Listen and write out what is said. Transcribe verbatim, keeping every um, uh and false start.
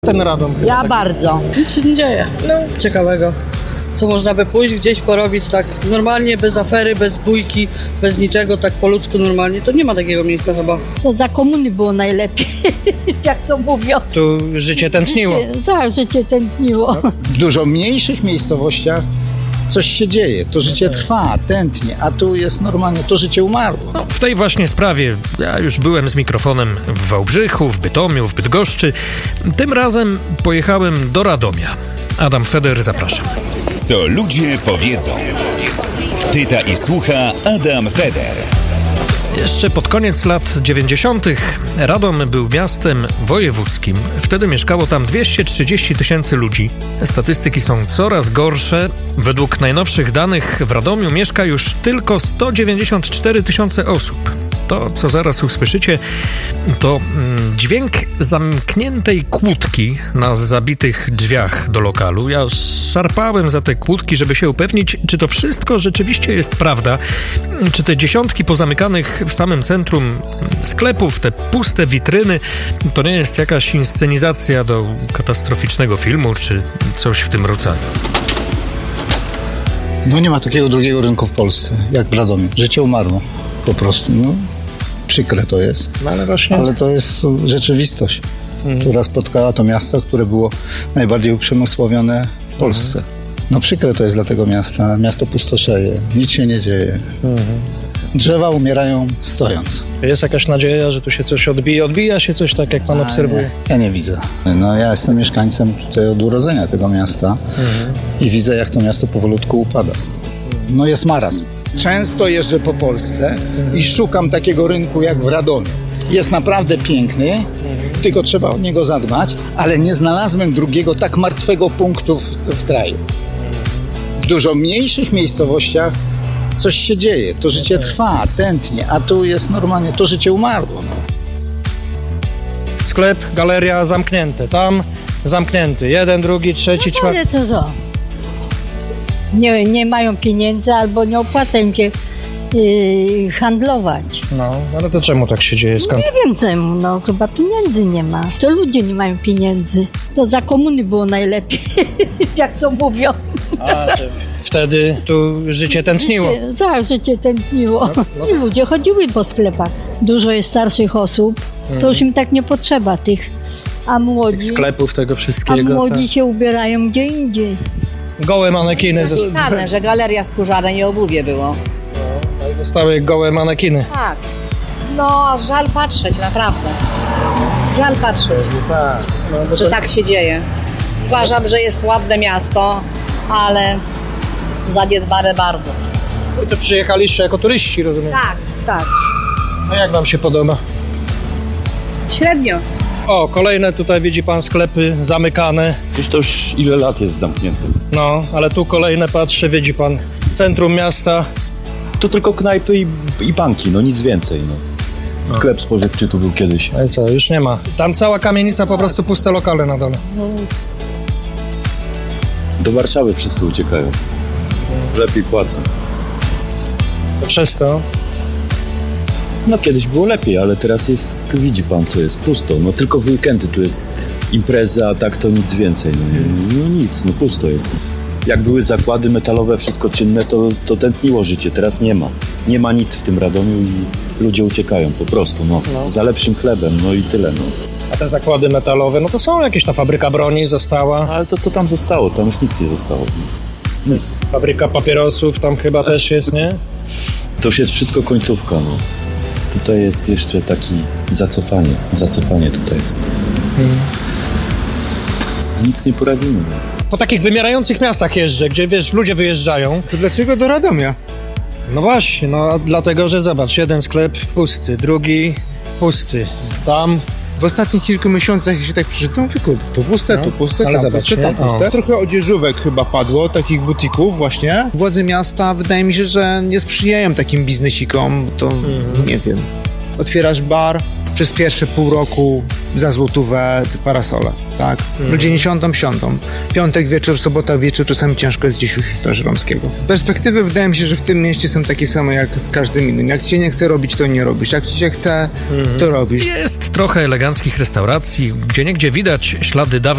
Ten Radom. Ja taki. bardzo. Nic się nie dzieje. No, ciekawego. Co można by pójść, gdzieś porobić tak normalnie, bez afery, bez bójki, bez niczego, tak po ludzku normalnie. To nie ma takiego miejsca chyba. To za komuny było najlepiej, jak to mówią. Tu życie tętniło. Życie, tak, życie tętniło. W dużo mniejszych miejscowościach coś się dzieje, to życie trwa, tętnie, a tu jest normalnie, to życie umarło. No, w tej właśnie sprawie ja już byłem z mikrofonem w Wałbrzychu, w Bytomiu, w Bydgoszczy. Tym razem pojechałem do Radomia. Adam Feder, zapraszam. Co ludzie powiedzą. Pyta i słucha Adam Feder. Jeszcze pod koniec lat dziewięćdziesiątych Radom był miastem wojewódzkim. Wtedy mieszkało tam dwieście trzydzieści tysięcy ludzi. Statystyki są coraz gorsze. Według najnowszych danych w Radomiu mieszka już tylko sto dziewięćdziesiąt cztery tysiące osób. To, co zaraz usłyszycie, to mm, dźwięk zamkniętej kłódki na zabitych drzwiach do lokalu. Ja szarpałem za te kłódki, żeby się upewnić, czy to wszystko rzeczywiście jest prawda. Czy te dziesiątki pozamykanych w samym centrum sklepów, te puste witryny, to nie jest jakaś inscenizacja do katastroficznego filmu, czy coś w tym rodzaju. No nie ma takiego drugiego rynku w Polsce, jak w Radomiu. Życie umarło, po prostu. No, przykre to jest, No, ale właśnie. ale to jest rzeczywistość, Mhm. która spotkała to miasto, które było najbardziej uprzemysłowione w Polsce. No przykre to jest dla tego miasta. Miasto pustoszeje, nic się nie dzieje. Drzewa umierają stojąc. Jest jakaś nadzieja, że tu się coś odbije. Odbija się coś tak, jak pan A obserwuje. nie, ja nie widzę. No ja jestem mieszkańcem tutaj od urodzenia tego miasta i widzę, jak to miasto powolutku upada. No jest marazm. Często jeżdżę po Polsce i szukam takiego rynku jak w Radomiu. Jest naprawdę piękny, tylko trzeba o niego zadbać, ale nie znalazłem drugiego tak martwego punktu w, w kraju. W dużo mniejszych miejscowościach coś się dzieje, to życie trwa, tętnie, a tu jest normalnie, to życie umarło. Sklep, galeria zamknięte. Tam zamknięty. Jeden, drugi, trzeci, czwarty. Ale co to? Nie, nie mają pieniędzy albo nie opłaca im się yy, handlować. No, ale to czemu tak się dzieje? Skąd? Nie wiem czemu, no chyba pieniędzy nie ma. To ludzie nie mają pieniędzy. To za komuny było najlepiej, jak to mówią. A, że wtedy tu życie tętniło. Życie, tak, życie tętniło. I ludzie chodziły po sklepach. Dużo jest starszych osób, to już im tak nie potrzeba tych. A młodzi, Sklepów, tego a wszystkiego. młodzi się ubierają gdzie indziej. Tak. Gołe manekiny. Zos- Napisane, że galeria skórzana i obuwie było. zostały gołe manekiny. Tak. No, żal patrzeć, naprawdę. Żal patrzeć, że tak się dzieje. Uważam, że jest ładne miasto, ale zaniedbane bardzo. Wy tu przyjechaliście jako turyści, rozumiem. Tak, tak. A jak wam się podoba? Średnio. O, kolejne tutaj widzi pan sklepy zamykane. Przecież to już ile lat jest zamkniętym. No, ale tu kolejne patrzę, widzi pan. Centrum miasta. Tu tylko knajpy i, i banki, no nic więcej. No. Sklep spożywczy tu był kiedyś. No i co, już nie ma. Tam cała kamienica, po prostu puste lokale na dole. Do Warszawy wszyscy uciekają. Lepiej płacą. Przez to. No kiedyś było lepiej, ale teraz jest, widzi pan co jest, pusto. No tylko w weekendy tu jest impreza, a tak to nic więcej. No, no nic, no pusto jest. Jak były zakłady metalowe, wszystko czynne, to, to tętniło życie. Teraz nie ma. Nie ma nic w tym Radomiu i ludzie uciekają po prostu, no. No. Za lepszym chlebem, no i tyle, no. A te zakłady metalowe, no to są jakieś, ta fabryka broni została. Ale to co tam zostało? Tam już nic nie zostało. Nic. Fabryka papierosów tam chyba też jest, nie? To już jest wszystko końcówka, no. Tutaj jest jeszcze taki zacofanie. Zacofanie tutaj jest. Hmm. Nic nie poradzimy. No. Po takich wymierających miastach jeżdżę, gdzie wiesz, ludzie wyjeżdżają. To dlaczego do Radomia? No właśnie, no dlatego, że zobacz, jeden sklep pusty, drugi pusty. Tam, W ostatnich kilku miesiącach, jak się tak przeczytam, wykład. Tu puste, No, tu puste, ale tam zobacz, puste, tam nie? puste. O. Trochę odzieżówek chyba padło, takich butików właśnie. Władze miasta, wydaje mi się, że nie sprzyjają takim biznesikom, to Mhm. nie wiem. Otwierasz bar, przez pierwsze pół roku za złotówę te parasole, tak? Mhm. Ludzie nie siądą, siądą. Piątek wieczór, sobota wieczór, czasami ciężko jest gdzieś u Hitra Żeromskiego. Perspektywy wydaje mi się, że w tym mieście są takie same jak w każdym innym. Jak ci nie chce robić, to nie robisz. Jak ci się chce, to robisz. Jest trochę eleganckich restauracji, gdzie niegdzie widać ślady dawnych